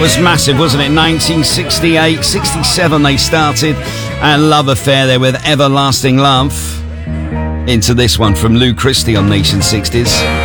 was massive, wasn't it? 1968, 67 they started. And Love Affair there with Everlasting Love. Into this one from Lou Christie on Nation 60s.